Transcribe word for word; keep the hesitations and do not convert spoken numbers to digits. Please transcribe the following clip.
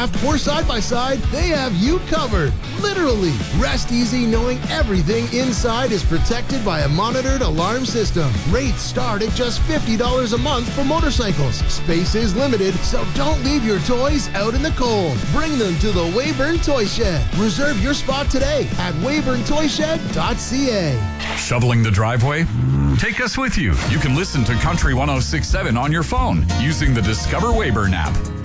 hovercraft, or side-by-side, they have you covered. Literally. Rest easy knowing everything inside is protected by a monitored alarm system. Rates start at just fifty dollars a month for motorcycles. Space is limited, so don't leave your toys out in the cold. Bring them to the Weyburn Toy Shed. Reserve your spot today at weyburn toy shed dot c a. Shoveling the driveway? Take us with you. You can listen to Country one oh six point seven on your phone using the Discover Weyburn app.